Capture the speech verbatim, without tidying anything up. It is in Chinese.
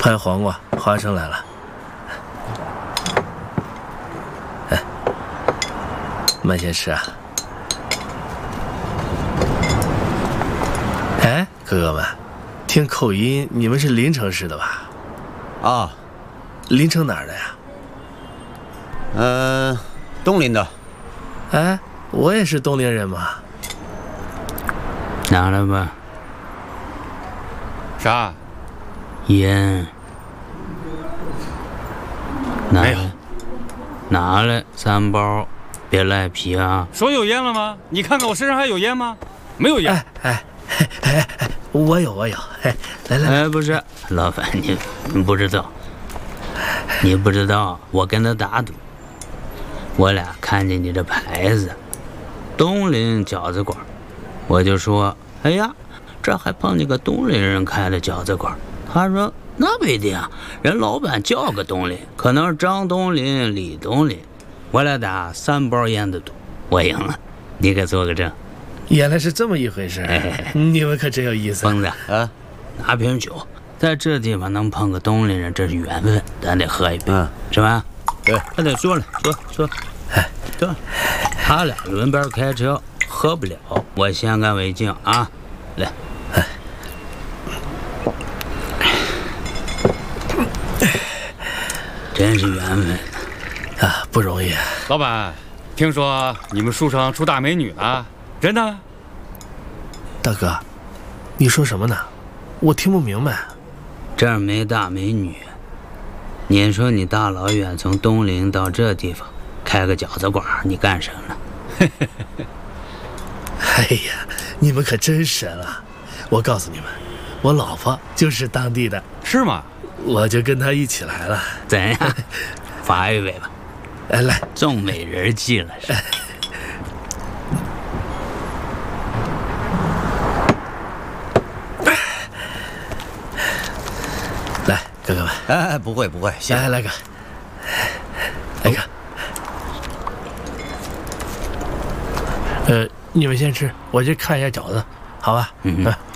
拍黄瓜，花生来了。哎，慢些吃啊。哎，哥哥们，听口音，你们是临城市的吧？ 啊， 临城哪儿的呀？ 嗯、呃，东林的。 哎，我也是东陵人嘛。 拿来吧。 啥？ 烟。拿没有。 拿来三包，别赖皮啊！ 说有烟了吗？你看看我身上还有烟吗？没有烟。 哎哎哎哎，我有我有。哎，来来。 哎，不是，老板你你不知道，你不知道，我跟他打赌，我俩看见你这牌子，东林饺子馆，我就说，哎呀，这还碰见个东林人开的饺子馆。他说那不一定啊，人老板叫个东林，可能是张东林、李东林。我俩打三包烟的赌，我赢了，你给做个证。 原来是这么一回事，哎、你们可真有意思。 疯子啊，拿瓶酒，在这地方能碰个东林人，这是缘分，咱得喝一杯，嗯，是吧？ 对， 快点说了，说说，哎，对，他俩轮班开车，喝不了，我先干为敬啊，来，哎，真是缘分啊，不容易。 老板，听说你们树上出大美女了，真的？ 大哥，你说什么呢？我听不明白。 这儿没大美女，你说你大老远从东陵到这地方开个饺子馆，你干什么？ 哎呀，你们可真神啊！我告诉你们，我老婆就是当地的。 是吗？ 我就跟她一起来了。 怎样？罚一杯吧。 哎，来， 中美人计了是。 来，哥哥们。 哎，不会不会， 来来个，来个。呃，你们先吃，我去看一下饺子，好吧？ 嗯。